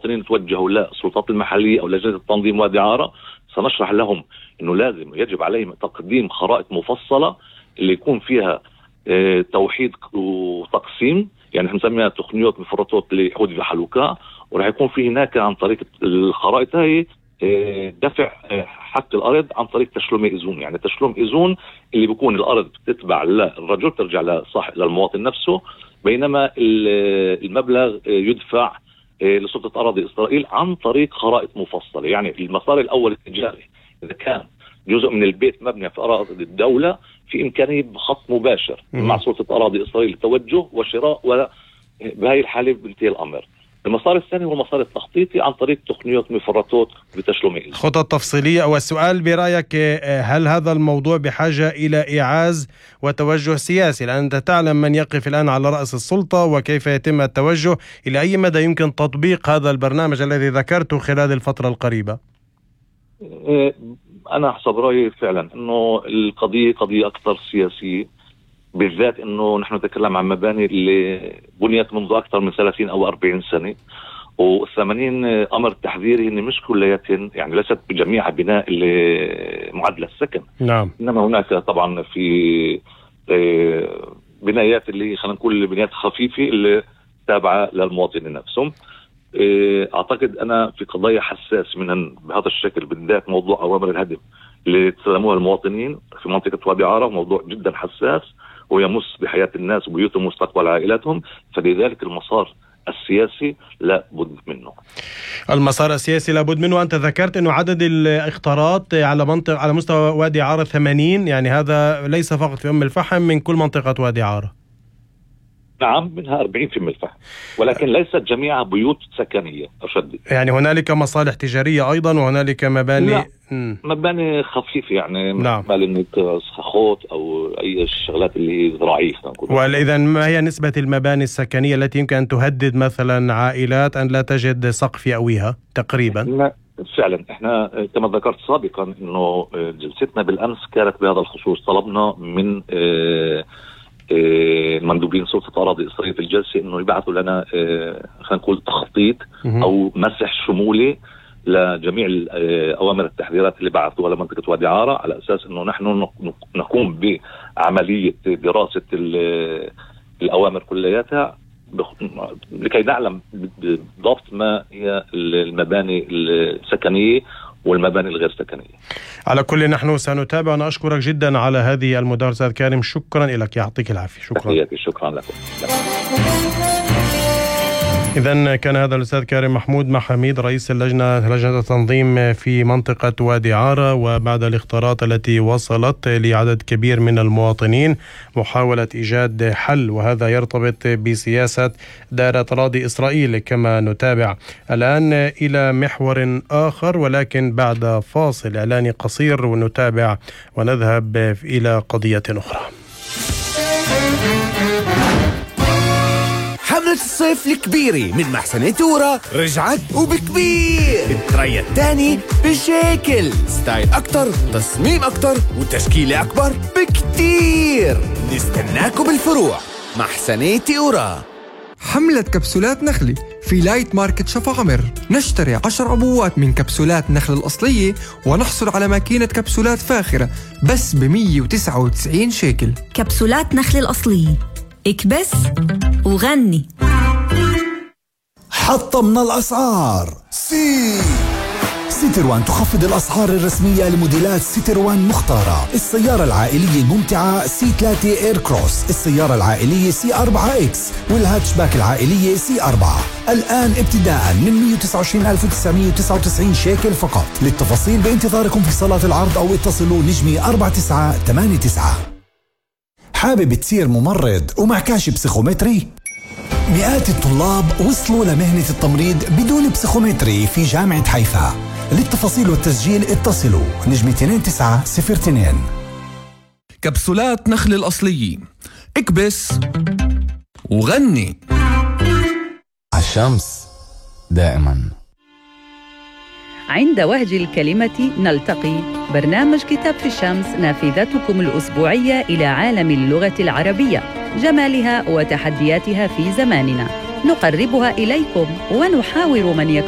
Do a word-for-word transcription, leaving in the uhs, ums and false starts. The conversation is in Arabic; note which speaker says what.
Speaker 1: المواطنين توجهوا للسلطات المحلية أو لجنة التنظيم وادي عارة سنشرح لهم أنه لازم يجب عليهم تقديم خرائط مفصلة اللي يكون فيها اه توحيد وتقسيم، يعني احنا بنسميها تقنيات مفرطات لحود الحلوكة، وراح يكون في هناك عن طريق الخرائط هاي اه دفع اه حق الأرض عن طريق تشلوم إذون. يعني تشلوم إذون اللي بيكون الأرض بتتبع للرجل ترجع لصاحب للمواطن نفسه، بينما المبلغ يدفع لسلطة أراضي إسرائيل عن طريق خرائط مفصلة. يعني المسار الأول التجاري إذا كان جزء من البيت مبني في أراضي الدولة في إمكانية بخط مباشر مع سلطة أراضي إسرائيل التوجه وشراء، وبهذه الحالة بينتهي الأمر. المسار الثاني هو المسار التخطيطي عن طريق تقنيات مفرطات بتشلوم
Speaker 2: خطط تفصيلية. والسؤال برأيك هل هذا الموضوع بحاجة إلى إعاز وتوجه سياسي؟ لأن أنت تعلم من يقف الآن على رأس السلطة وكيف يتم التوجه. إلى أي مدى يمكن تطبيق هذا البرنامج الذي ذكرته خلال الفترة القريبة؟
Speaker 1: أنا حسب رأيي فعلا أنه القضية قضية أكثر سياسية، بالذات انه نحن نتكلم عن مباني اللي بنيت منذ اكثر من ثلاثين او أربعين سنة، والثمانين امر تحذيري ان مش كلياتهم، يعني ليست بجميع بناء اللي معدل السكن.
Speaker 2: نعم.
Speaker 1: انما هناك طبعا في بنايات اللي خلينا نقول بنايات خفيفة اللي تابعة للمواطنين نفسهم. اعتقد انا في قضايا حساس من بهذا الشكل، بالذات موضوع اوامر الهدم اللي تسلموها المواطنين في منطقة وادي عارة، موضوع جدا حساس ويمس بحياة الناس وبيوتهم ومستقبل عائلاتهم، فلذلك المسار السياسي لا بد منه.
Speaker 2: المسار السياسي لابد منه. أنت ذكرت أنه عدد الاختارات على منطقة على مستوى وادي عارة ثمانين، يعني هذا ليس فقط في أم الفحم، من كل منطقة وادي عارة.
Speaker 1: نعم، منها أربعين في أم الفحم، ولكن ليست جميعها بيوت سكنية أشد.
Speaker 2: يعني هنالك مصالح تجارية أيضا وهنالك مباني
Speaker 1: لا. مباني خفيفة، يعني
Speaker 2: نعم.
Speaker 1: مباني سخوت أو أي شغلات اللي زراعية.
Speaker 2: وإذا ما هي نسبة المباني السكنية التي يمكن أن تهدد مثلا عائلات أن لا تجد سقف يأويها تقريبا؟
Speaker 1: لا فعلا احنا كما ذكرت سابقا انه جلستنا بالأمس كانت بهذا الخصوص. طلبنا من اه مندوبين سلطة أراضي إسرائيل في الجلسة إنه يبعثوا لنا خلينا نقول تخطيط أو مسح شمولي لجميع الأوامر التحذيرات اللي بعثوها لمنطقة وادي عارة، على أساس إنه نحن نقوم بعملية دراسة الأوامر كلياتها لكي نعلم بالضبط ما هي المباني السكنية والمباني الغير سكنية.
Speaker 2: على كل نحن سنتابع. أنا أشكرك جدا على هذه المداخلة أستاذ كارم، شكرا لك، يعطيك العافية. شكرا.
Speaker 1: شكرا لكم.
Speaker 2: إذن كان هذا الأستاذ كارم محمود محميد رئيس اللجنة لجنة التنظيم في منطقة وادي عارة. وبعد الاختارات التي وصلت لعدد كبير من المواطنين محاولة إيجاد حل، وهذا يرتبط بسياسة دائرة أراضي إسرائيل كما نتابع الآن إلى محور آخر، ولكن بعد فاصل إعلاني قصير ونتابع ونذهب إلى قضية أخرى.
Speaker 3: حملة الصيف الكبيرة من محسنة تورا رجعت وبكبير. التريا الثاني بشكل ستايل أكتر، تصميم أكتر، وتشكيلة أكبر بكتير. نستناكم بالفروع. محسنة تورا.
Speaker 4: حملة كبسولات نخلي في لايت ماركت شفا عمر. نشتري عشر عبوات من كبسولات نخل الأصلية ونحصل على ماكينة كبسولات فاخرة بس ب مية وتسعة وتسعين شيكل.
Speaker 5: كبسولات نخل الأصلية، اكبس وغني.
Speaker 6: حطمنا الأسعار. سي سيتروان تخفض الأسعار الرسمية لموديلات سيتروان مختارة. السيارة العائلية الممتعة سي ثلاثة إير كروس، السيارة العائلية سي أربعة إكس، والهاتشباك العائلية سي أربعة، الآن ابتداء من مية وتسعة وعشرين ألف وتسعمية وتسعة وتسعين شيكل فقط. للتفاصيل بانتظاركم في صالات العرض أو اتصلوا نجمي أربعة تسعة ثمانية تسعة. حابب تصير ممرض ومعكاش بسيخومتري؟ مئات الطلاب وصلوا لمهنة التمريض بدون بسيخومتري في جامعة حيفا. للتفاصيل والتسجيل اتصلوا نجمي اثنين تسعة صفر اثنين.
Speaker 3: كبسولات نخل الأصلية، اكبس وغني.
Speaker 7: الشمس دائما.
Speaker 8: عند وهج الكلمة نلتقي. برنامج كتاب في الشمس، نافذتكم الأسبوعية إلى عالم اللغة العربية، جمالها وتحدياتها في زماننا. نقربها إليكم ونحاور من يكون